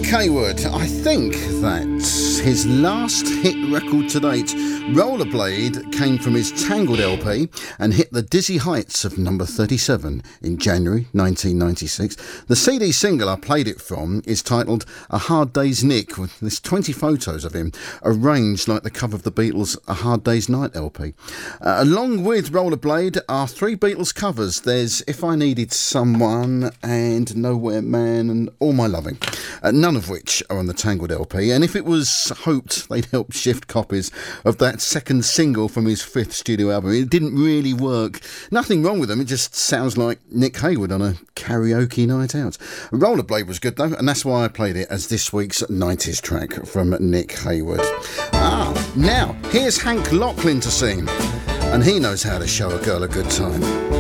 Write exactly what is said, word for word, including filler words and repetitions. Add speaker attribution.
Speaker 1: Haywood, I think that his last hit record to date, Rollerblade, came from his Tangled L P and hit the dizzy heights of number thirty-seven in January nineteen ninety-six. The C D single I played it from is titled A Hard Day's Nick, with there's twenty photos of him arranged like the cover of the Beatles' A Hard Day's Night L P. Uh, along with Rollerblade are three Beatles covers. There's If I Needed Someone and Nowhere Man and All My Loving. Uh, none of which are on the Tangled L P, and if it was hoped they'd help shift copies of that second single from his fifth studio album, it didn't really work. Nothing wrong with them, it just sounds like Nick Haywood on a karaoke night out. Rollerblade was good though, and that's why I played it as this week's nineties track from Nick Haywood. Ah, now here's Hank Locklin to sing, and he knows how to show a girl a good time.